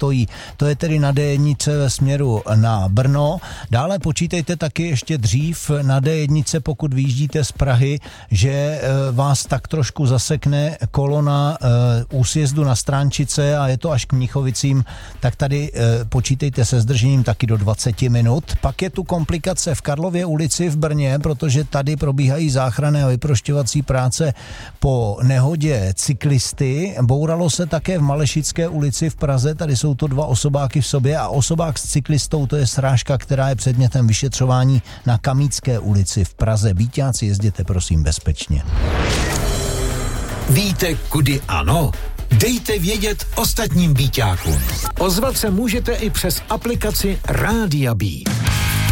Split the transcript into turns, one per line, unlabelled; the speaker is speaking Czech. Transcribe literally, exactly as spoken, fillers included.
stojí. To je tedy na dé jedna ve směru na Brno. Dále počítejte taky ještě dřív na dé jedna, pokud vyjíždíte z Prahy, že vás tak trošku zasekne kolona u sjezdu na Stránčice a je to až k Mnichovicím, tak tady počítejte se zdržením taky do dvacet minut. Pak je tu komplikace v Karlově ulici v Brně, protože tady probíhají záchranné a vyprošťovací práce po nehodě cyklisty. Bouralo se také v Malešické ulici v Praze, tady jsou to dva osobáky v sobě a osobák s cyklistou, to je srážka, která je předmětem vyšetřování na Kamícké ulici v Praze. Víťáci, jezděte prosím bezpečně.
Víte, kudy ano? Dejte vědět ostatním Bíťákům. Ozvat se můžete i přes aplikaci Rádia Bí.